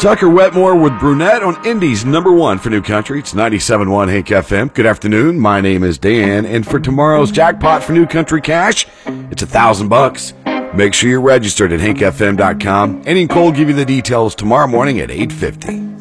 Tucker Wetmore with Brunette on Indy's number one for New Country. It's 97.1 Hank FM. Good afternoon. My name is Dan, and for tomorrow's jackpot for New Country Cash, it's $1,000. Make sure you're registered at hankfm.com. Andy and Cole give you the details tomorrow morning at 8:50.